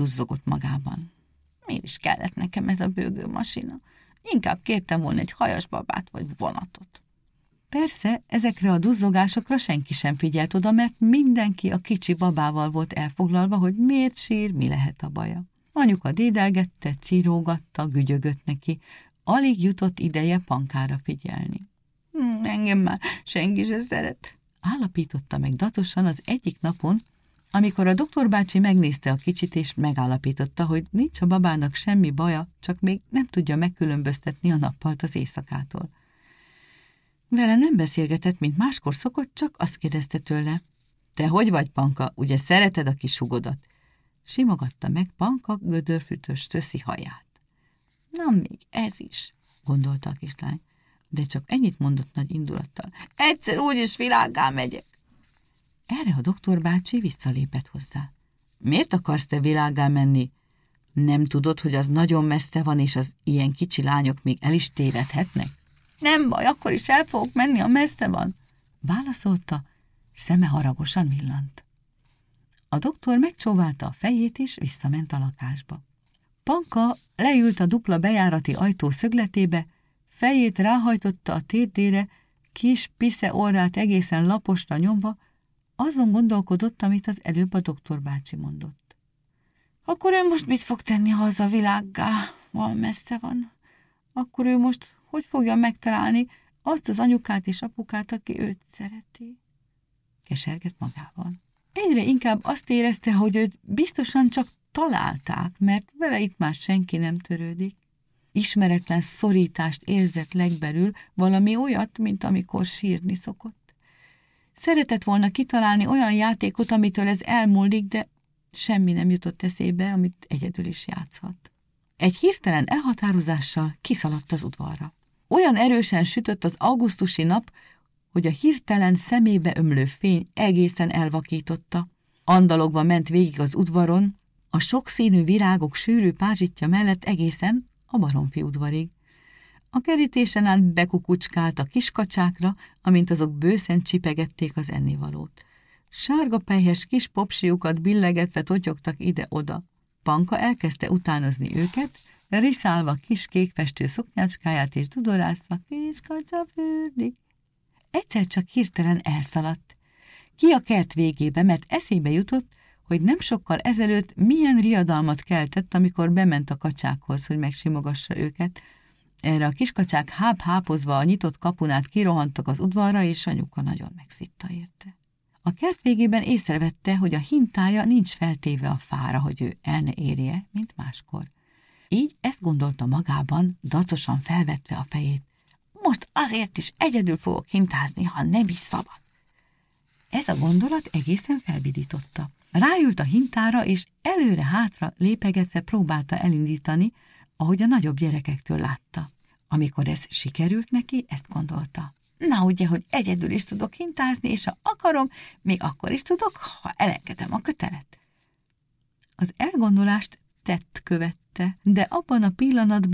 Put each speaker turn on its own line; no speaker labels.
duzzogott magában. Miért is kellett nekem ez a bőgő masina? Inkább kértem volna egy hajasbabát vagy vonatot. Persze, ezekre a duzzogásokra senki sem figyelt oda, mert mindenki a kicsi babával volt elfoglalva, hogy miért sír, mi lehet a baja. Anyuka dédelgette, cirógatta, gügyögött neki, alig jutott ideje Pankára figyelni. Engem már senki se szeret, állapította meg datosan az egyik napon, amikor a doktor bácsi megnézte a kicsit, és megállapította, hogy nincs a babának semmi baja, csak még nem tudja megkülönböztetni a nappalt az éjszakától. Vele nem beszélgetett, mint máskor szokott, csak azt kérdezte tőle. Te hogy vagy, Panka, ugye szereted a kis hugodat? Simogatta meg Panka gödörfütös szöszi haját. Na még ez is, gondolta a kislány, de csak ennyit mondott nagy indulattal. Egyszer úgyis világgá megyek. Erre a doktor bácsi visszalépett hozzá. Miért akarsz te világgá menni? Nem tudod, hogy az nagyon messze van, és az ilyen kicsi lányok még el is tévedhetnek? Nem baj, akkor is el fogok menni, a messze van, válaszolta, és szeme haragosan villant. A doktor megcsóválta a fejét, és visszament a lakásba. Panka leült a dupla bejárati ajtó szögletébe, fejét ráhajtotta a térdére, kis pisze orrát egészen laposra nyomva, azon gondolkodott, amit az előbb a doktor bácsi mondott. Akkor ő most mit fog tenni, ha az a világgá van messze van? Akkor ő most hogy fogja megtalálni azt az anyukát és apukát, aki őt szereti? Kesergett magában. Egyre inkább azt érezte, hogy őt biztosan csak találták, mert vele itt már senki nem törődik. Ismeretlen szorítást érzett legbelül, valami olyat, mint amikor sírni szokott. Szeretett volna kitalálni olyan játékot, amitől ez elmúlik, de semmi nem jutott eszébe, amit egyedül is játszhat. Egy hirtelen elhatározással kiszaladt az udvarra. Olyan erősen sütött az augusztusi nap, hogy a hirtelen szemébe ömlő fény egészen elvakította. Andalogva ment végig az udvaron, a sokszínű virágok sűrű pázsitja mellett egészen a Baromfi udvarig. A kerítésen át bekukucskált a kiskacsákra, amint azok bőszen csipegették az ennivalót. Sárga pelyhes kis popsiukat billegetve totyogtak ide-oda. Panka elkezdte utánozni őket, riszálva kis kékfestő szoknyácskáját és dudorázva kis kacsa fürdik. Egyszer csak hirtelen elszaladt. Ki a kert végébe, mert eszébe jutott, hogy nem sokkal ezelőtt milyen riadalmat keltett, amikor bement a kacsákhoz, hogy megsimogassa őket. Erre a kiskacsák háb-hápozva a nyitott kapun át kirohantak az udvarra, és anyuka nagyon megszitta érte. A kert végében észrevette, hogy a hintája nincs feltéve a fára, hogy ő el ne érje, mint máskor. Így ezt gondolta magában, dacosan felvetve a fejét. Most azért is egyedül fogok hintázni, ha nem is szabad. Ez a gondolat egészen felvidította. Ráült a hintára, és előre-hátra lépegetve próbálta elindítani, ahogy a nagyobb gyerekektől látta. Amikor ez sikerült neki, ezt gondolta. Na ugye, hogy egyedül is tudok hintázni, és ha akarom, még akkor is tudok, ha elengedem a kötelet. Az elgondolást tett követte, de abban a pillanatban